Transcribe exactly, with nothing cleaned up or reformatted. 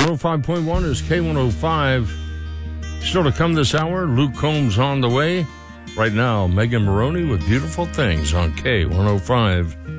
one oh five point one is K one oh five. Still to come this hour, Luke Combs on the way. Right now, Megan Maroney with Beautiful Things on K one oh five.